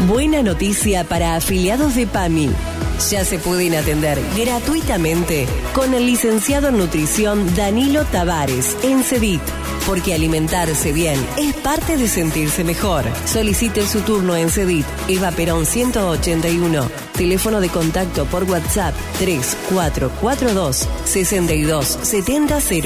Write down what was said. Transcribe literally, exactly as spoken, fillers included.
Buena noticia para afiliados de PAMI. Ya se pueden atender gratuitamente con el licenciado en nutrición Danilo Tavares en CEDIT. Porque alimentarse bien es parte de sentirse mejor. Solicite su turno en CEDIT. Eva Perón ciento ochenta y uno. Teléfono de contacto por WhatsApp tres cuatro cuatro dos, seis dos siete cero.